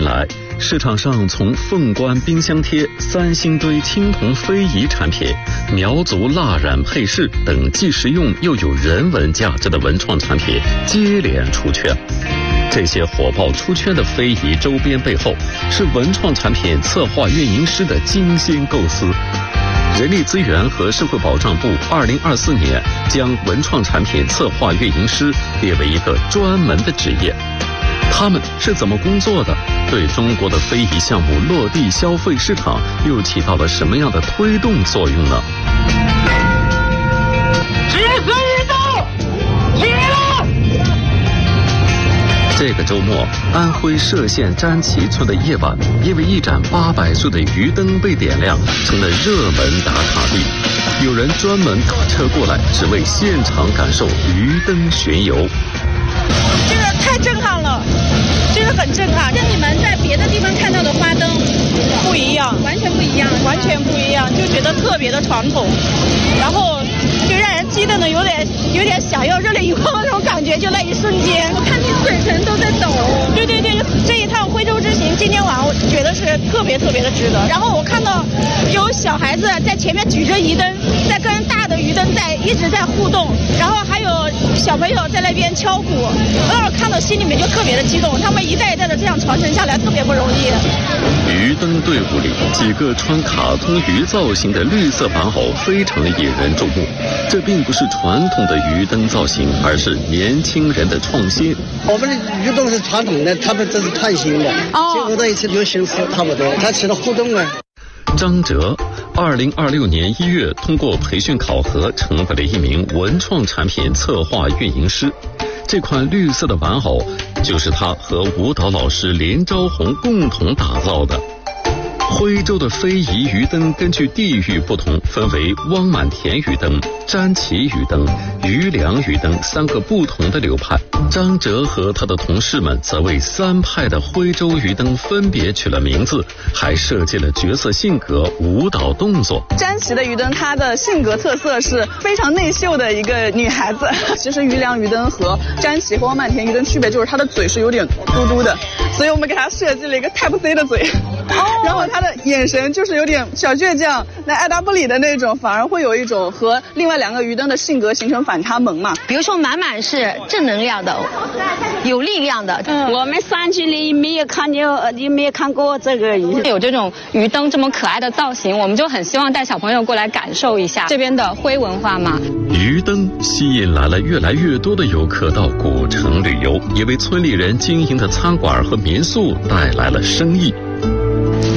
来，市场上从凤冠冰箱贴、三星堆青铜非遗产品、苗族蜡染配饰等既实用又有人文价值的文创产品接连出圈。这些火爆出圈的非遗周边背后，是文创产品策划运营师的精心构思。人力资源和社会保障部2024年将文创产品策划运营师列为一个专门的职业。他们是怎么工作的？对中国的非遗项目落地消费市场又起到了什么样的推动作用呢？ 起死运动，起了！ 这个周末，安徽歙县詹旗村的夜晚，因为一盏800岁的鱼灯被点亮，成了热门打卡地。有人专门打车过来，只为现场感受鱼灯巡游。 这个太震撼了，这个很震撼，跟你们在别的地方看到的花灯不一样，完全不一样，完全不一样，就觉得特别的传统，然后就让人激动的有点想要热泪盈眶那种感觉，就那一瞬间，我看你嘴唇都在抖。对对对，这一趟徽州之行，今天晚上我觉得是特别特别的值得。然后我看到有小孩子在前面举着鱼灯，在跟大的鱼灯一直在互动，然后还有小朋友在那边敲鼓，看到心里面就特别的激动。他们一代一代的这样传承下来，特别不容易。 鱼灯队伍里，几个穿卡通鱼造型的绿色玩偶非常引人注目。这并不是传统的鱼灯造型，而是年轻人的创新。 我们的鱼灯是传统的，他们这是创新的，结合在一起有形式差不多，它起了互动啊。 张哲2026年1月通过培训考核，成为了一名文创产品策划运营师。这款绿色的玩偶就是他和舞蹈老师连昭红共同打造的。徽州的非遗鱼灯根据地域不同，分为汪满田鱼灯、詹旗鱼灯、余梁鱼灯3个不同的流派。张哲和他的同事们则为3派的徽州鱼灯分别取了名字，还设计了角色性格、舞蹈动作。 詹旗的鱼灯，它的性格特色是非常内秀的一个女孩子。其实余梁鱼灯和詹旗和汪满田鱼灯区别就是它的嘴是有点嘟嘟的，所以我们给它设计了一个 Type C 的嘴。然后他的眼神就是有点小倔强，那爱答不理的那种，反而会有一种和另外2个鱼灯的性格形成反差萌嘛。 比如说满满是正能量的，有力量的。 我们山区里没有看过这个鱼， 有这种鱼灯这么可爱的造型，我们就很希望带小朋友过来感受一下这边的徽文化嘛。 鱼灯吸引来了越来越多的游客到古城旅游，也为村里人经营的餐馆和民宿带来了生意。